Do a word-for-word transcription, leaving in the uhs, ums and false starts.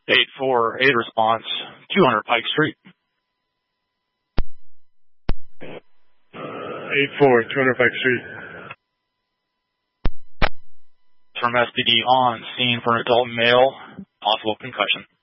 eight four eight response, two hundred Pike Street. eight four, two hundred Pike Street. From S P D on scene for an adult male, possible concussion.